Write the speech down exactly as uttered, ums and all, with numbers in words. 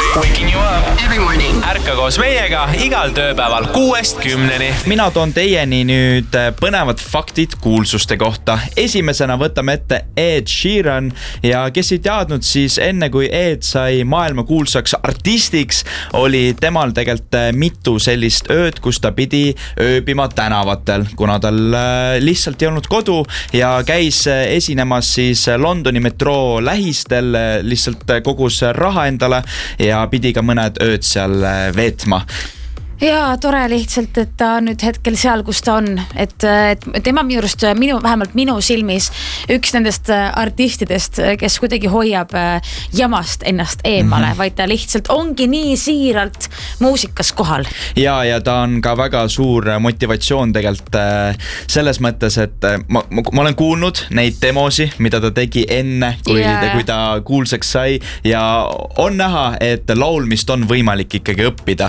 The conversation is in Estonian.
Waking you up every morning. Ärka koos meiega igal tööpäeval kuuest kümneni. Mina toon teieni nüüd põnevad faktid kuulsuste kohta. Esimesena võtame ette Ed Sheeran ja kes ei teadnud, siis enne kui Ed sai maailma kuulsaks artistiks, oli temal tegelikult mitu sellist ööd, kus ta pidi ööbima tänavatel, kuna tal lihtsalt ei olnud kodu ja käis esinemas siis Londoni metroo lähistel, lihtsalt kogus raha endale ja pidi ka mõned ööd seal veetma. Ja tore lihtsalt, et ta on nüüd hetkel seal, kus ta on, et, et tema minu arust, minu, vähemalt minu silmis üks nendest artistidest, kes kuidagi hoiab jamast ennast eemale, mm-hmm. vaid ta lihtsalt ongi nii siiralt muusikas kohal. Ja, ja ta on ka väga suur motivatsioon tegelikult selles mõttes, et ma, ma, ma olen kuulnud neid demosi, mida ta tegi enne, kui, yeah. kui ta kuulsaks sai ja on näha, et laulmist on võimalik ikkagi õppida